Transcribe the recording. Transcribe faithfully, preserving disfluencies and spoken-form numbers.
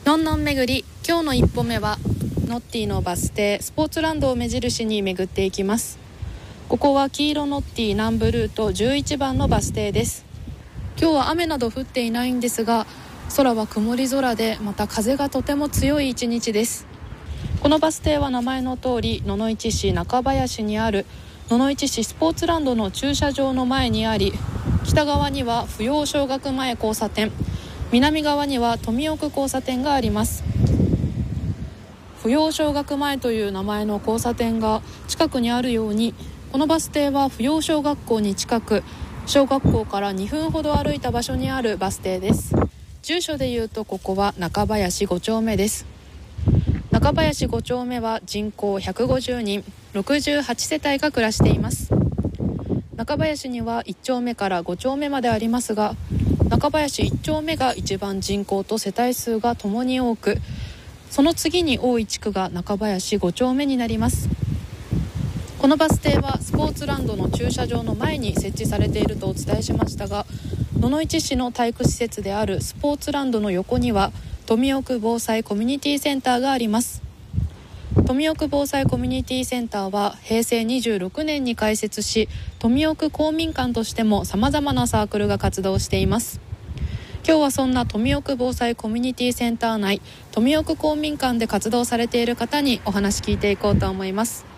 のんのん巡り、今日の一歩目はノッティのバス停スポーツランドを目印に巡っていきます。ここは黄色ノッティ南部ルートじゅういちばんのバス停です。今日は雨など降っていないんですが、空は曇り空で、また風がとても強い一日です。このバス停は名前の通り、野々市市中林にある野々市市スポーツランドの駐車場の前にあり、北側には扶養小学前交差点、南側には富奥交差点があります。扶養小学前という名前の交差点が近くにあるように、このバス停は扶養小学校に近く、小学校からにふんほど歩いた場所にあるバス停です。住所でいうとここは中林ご丁目です。中林ご丁目は人口ひゃくごじゅうにん、ろくじゅうはちせたいが暮らしています。中林にはいち丁目からご丁目までありますが、中林いち丁目が一番人口と世帯数がともに多く、その次に多い地区が中林ご丁目になります。このバス停はスポーツランドの駐車場の前に設置されているとお伝えしましたが、野々市市の体育施設であるスポーツランドの横には富奥防災コミュニティセンターがあります。富奥防災コミュニティセンターはへいせいにじゅうろくねんに開設し、富奥公民館としても様々なサークルが活動しています。今日はそんな富奥防災コミュニティセンター内、富奥公民館で活動されている方にお話聞いていこうと思います。